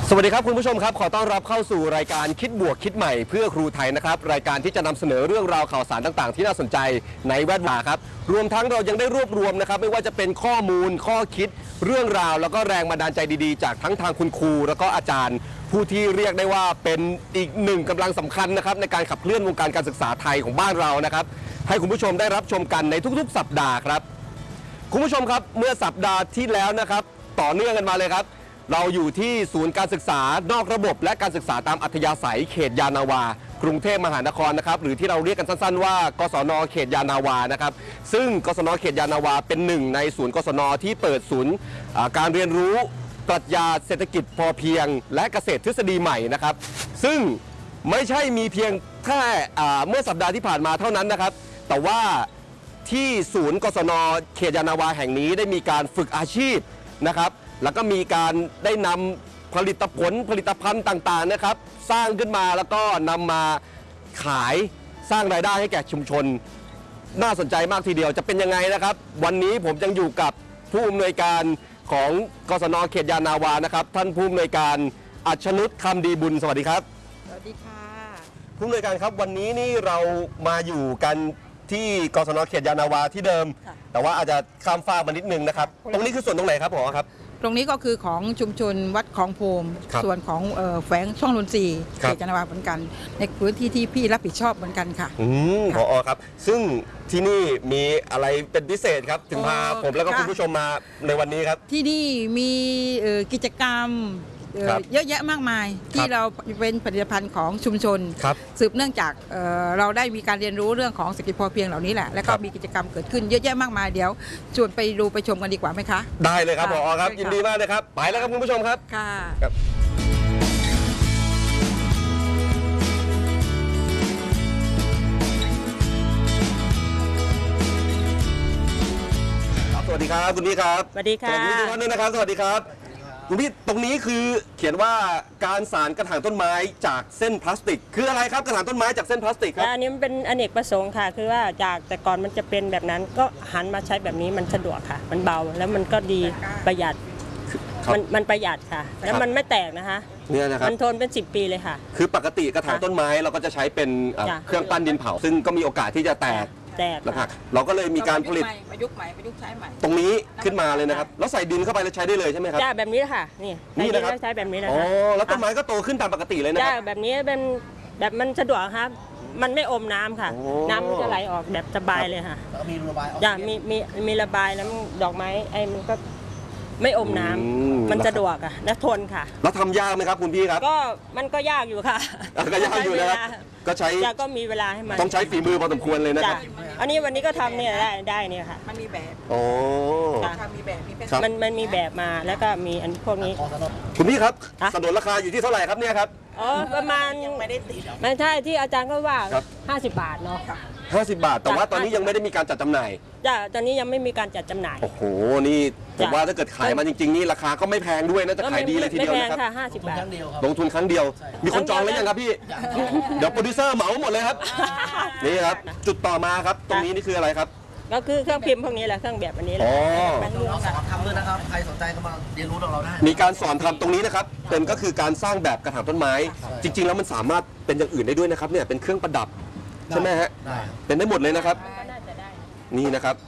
สวัสดีครับคุณผู้ชมครับขอต้อนรับเข้าสู่รายการคิดบวกคิดใหม่เพื่อครูไทยนะครับรายการที่จะนำเสนอเรื่องราวข่าวสารต่างๆที่น่าสนใจในแวดวงครับรวมทั้งเรายังได้รวบรวมนะครับไม่ว่าจะเป็นข้อมูลข้อคิดเรื่องราวแล้วก็แรงบันดาลใจดีๆจากทั้งทางคุณครูแล้วก็อาจารย์ผู้ที่เรียกได้ว่าเป็นอีกหนึ่งกำลังสำคัญนะครับในการขับเคลื่อนวงการการศึกษาไทยของบ้านเรานะครับให้คุณผู้ชมได้รับชมกันในทุกๆสัปดาห์ครับคุณผู้ชมครับเมื่อสัปดาห์ที่แล้วนะครับต่อเนื่องกันมาเลยครับเราอยู่ที่ศูนย์การศึกษานอกระบบและการศึกษาตามอัธยาศัยเขตยานนาวากรุงเทพมหานครนะครับหรือที่เราเรียกกันสั้นๆว่ากศนเขตยานาวานะครับซึ่งกศนเขตยานาวาเป็นหนึ่งในศูนย์กศนที่เปิดศูนย์การเรียนรู้ปรัชญาเศรษฐกิจพอเพียงและเกษตรทฤษฎีใหม่นะครับซึ่งไม่ใช่มีเพียงแค่เมื่อสัปดาห์ที่ผ่านมาเท่านั้นนะครับแต่ว่าที่ศูนย์กศนเขตยานาวาแห่งนี้ได้มีการฝึกอาชีพนะครับแล้วก็มีการได้นำผลิตภัณฑ์ต่างๆนะครับสร้างขึ้นมาแล้วก็นำมาขายสร้างรายได้ให้แก่ชุมชนน่าสนใจมากทีเดียวจะเป็นยังไงนะครับวันนี้ผมยังอยู่กับผู้อำนวยการของกศนเขตยานาวานะครับท่านผู้อำนวยการอัชนุชคำดีบุญสวัสดีครับสวัสดีค่ะผู้อำนวยการครับวันนี้นี่เรามาอยู่กันที่กศนเขตยานาวาที่เดิมแต่ว่าอาจจะข้ามฟากมานิดนึงนะครับตรงนี้คือส่วนตรงไหนครับผอครับตรงนี้ก็คือของชุมชนวัดคลองโพมส่วนของแฝงช่องนนทรีย์เขตยานาวาเหมือนกันในพื้นที่ที่พี่รับผิดชอบเหมือนกันค่ะผอครับซึ่งที่นี่มีอะไรเป็นพิเศษครับถึงพาผมแล้วก็คุณผู้ชมมาในวันนี้ครับที่นี่มีกิจกรรมเยอะแยะมากมายที่เราเป็นผลิตภัณฑ์ของชุมชนสืบเนื่องจากเราได้มีการเรียนรู้เรื่องของเศรษฐกิจพอเพียงเหล่านี้แหละแล้วก็มีกิจกรรมเกิดขึ้นเยอะแยะมากมายเดี๋ยวชวนไปดูไปชมกันดีกว่าไหมคะได้เลยครับผอครับยินดีมากเลยครับไปแล้วครับคุณผู้ชมครับค่ะสวัสดีครับคุณพี่ครับสวัสดีค่ะสวัสดีทุกท่านด้วยนะครับสวัสดีครับคุณพี่ตรงนี้คือเขียนว่าการสานกระถางต้นไม้จากเส้นพลาสติกคืออะไรครับกระถางต้นไม้จากเส้นพลาสติกครับอันนี้มันเป็นอเนกประสงค์ค่ะคือว่าจากแต่ก่อนมันจะเป็นแบบนั้นก็หันมาใช้แบบนี้มันสะดวกค่ะมันเบาแล้วมันก็ดีประหยัดมันประหยัดค่ะแล้วมันไม่แตกนะคะเนี่ยนะครับมันทนเป็น10 ปีเลยค่ะคือปกติกระถางต้นไม้เราก็จะใช้เป็นเครื่องปั้นดินเผาซึ่งก็มีโอกาสที่จะแตกนะครับเราก็เลยมีการผลิตประยุกต์ใหม่ประยุกต์ใช้ใหม่ตรงนี้ขึ้นมาเลยนะครับแล้วใส่ดินเข้าไปแล้วใช้ได้เลยใช่ไหมครับจ้าแบบนี้ค่ะนี่นะครับใช้แบบนี้เลยค่ะแล้วต้นไม้ก็โตขึ้นตามปกติเลยนะครับจ้าแบบนี้เป็นแบบมันสะดวกครับมันไม่อมน้ำค่ะน้ำมันจะไหลออกแบบสบายเลยค่ะมีระบายจ้ามีระบายแล้วดอกไม้มันก็ไม่อมน้ำมันสะดวกอะและทนค่ะแล้วทำยากไหมครับคุณพี่ครับก็มันก็ยากอยู่ค่ะก็ยากอยู่นะครับก็ใช้ก็มีเวลาให้มันต้องใช้ฝีมือพอสมควรเลยนะครับอันนี้วันนี้ก็ทำเนี่ยได้เนี่ยค่ะมันมีแบบมีแบบมันมีแบบมาแล้วก็มีอันพวกนี้คุณพี่ครับสนนราคาอยู่ที่เท่าไหร่ครับเนี่ยครับประมาณไม่ได้ติดไม่ใช่ที่อาจารย์ก็ว่า50 บาทเนาะ 50 บาทแต่ว่าตอนนี้ยังไม่ได้มีการจัดจำหน่ายจ้ะตอนนี้ยังไม่มีการจัดจำหน่ายโอ้โหนี่ผมว่าถ้าเกิดขายมาจริงๆนี่ราคาก็ไม่แพงด้วยนะจะขายดีเลยทีเดียวนะครับ 50 บาทลงทุนครั้งเดียวมีคนจองแล้วยังครับพี่เดี๋ยวโปรดิวเซอร์เหมาหมดเลยครับนี่ครับจุดต่อมาครับตรงนี้นี่คืออะไรครับก็คือเครื่องพิมพ์พวกนี้แหละเครื่องแบบอันนี้แหละเราสอนทำด้วยนะครับใครสนใจก็มาเรียนรู้กับเราได้มีการสอนทำตรงนี้นะครับเป็นก็คือการสร้างแบบกระถางต้นไม้จริงๆแล้วมันสามารถเป็นอย่างอื่นได้ด้วยนะครับเนี่ยเป็นเครื่องประดับใช่ไหมฮะเป็นได้หมดเลยนะครับนี่นะครับ